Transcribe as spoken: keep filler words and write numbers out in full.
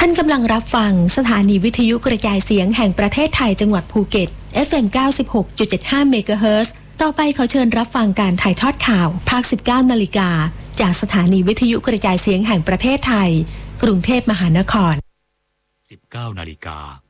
ท่านกำลังรับฟังสถานีวิทยุกระจายเสียงแห่งประเทศไทยจังหวัดภูเก็ต เอฟ เอ็ม เก้าสิบหกจุดเจ็ดห้า เมกะเฮิรตซ์ต่อไปขอเชิญรับฟังการถ่ายทอดข่าวภาค สิบเก้า นาฬิกาจากสถานีวิทยุกระจายเสียงแห่งประเทศไทยกรุงเทพมหานครสิบเก้า นาฬิกา